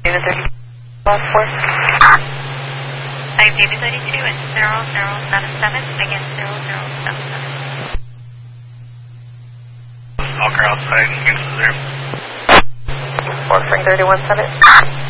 David 32, 4. Hi, David 32 at 0077, again 0077. Stalker outside, units 0. 4 Spring 31, 7.